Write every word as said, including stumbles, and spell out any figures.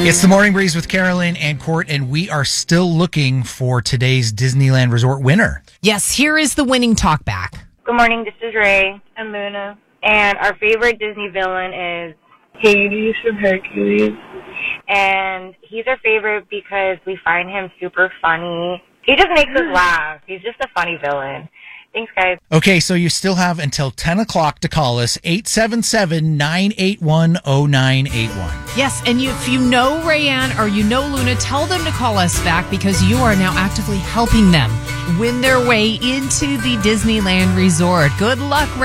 It's the Morning Breeze with Carolyn and Court, and we are still looking for today's Disneyland Resort winner. Yes, here is the winning talkback. Good morning, this is Ray and Luna. And our favorite Disney villain is Hades from Hercules. And he's our favorite because we find him super funny. He just makes us laugh. He's just a funny villain. Thanks, guys. Okay, so you still have until ten o'clock to call us, eight seven seven, nine eight one, zero nine eight one. Yes, and you, if you know Rayanne or you know Luna, tell them to call us back because you are now actively helping them win their way into the Disneyland Resort. Good luck, Ray.